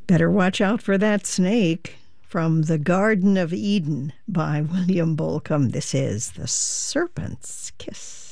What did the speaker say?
Better watch out for that snake. From The Garden of Eden by William Bolcom. This is The Serpent's Kiss.